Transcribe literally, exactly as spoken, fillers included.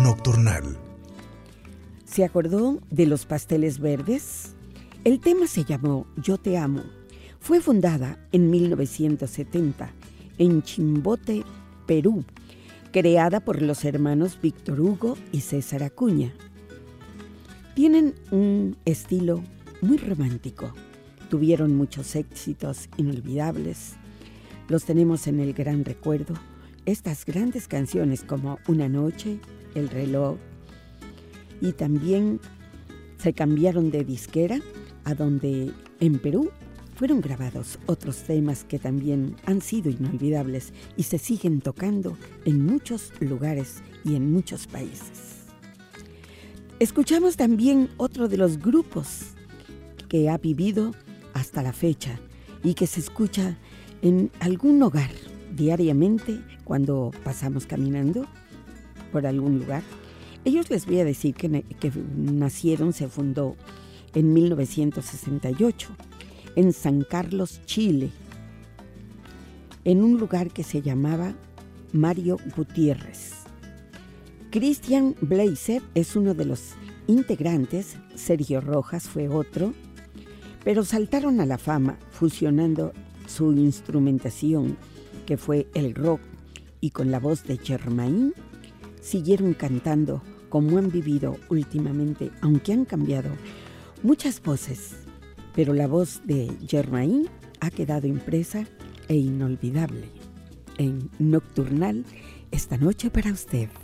Nocturnal. ¿Se acordó de los pasteles verdes? El tema se llamó Yo te amo. Fue fundada en mil novecientos setenta en Chimbote, Perú, creada por los hermanos Víctor Hugo y César Acuña. Tienen un estilo muy romántico. Tuvieron muchos éxitos inolvidables. Los tenemos en el gran recuerdo. Estas grandes canciones como Una noche, El reloj. Y también se cambiaron de disquera, a donde en Perú fueron grabados otros temas que también han sido inolvidables y se siguen tocando en muchos lugares y en muchos países. Escuchamos también otro de los grupos que ha vivido hasta la fecha y que se escucha en algún hogar diariamente cuando pasamos caminando por algún lugar. Ellos les voy a decir que, que nacieron, se fundó en mil novecientos sesenta y ocho en San Carlos, Chile, en un lugar que se llamaba Mario Gutiérrez. Cristian Blazer es uno de los integrantes, Sergio Rojas fue otro, pero saltaron a la fama fusionando su instrumentación, que fue el rock, y con la voz de Germain, siguieron cantando como han vivido últimamente, aunque han cambiado muchas voces, pero la voz de Germain ha quedado impresa e inolvidable en Nocturnal esta noche para usted.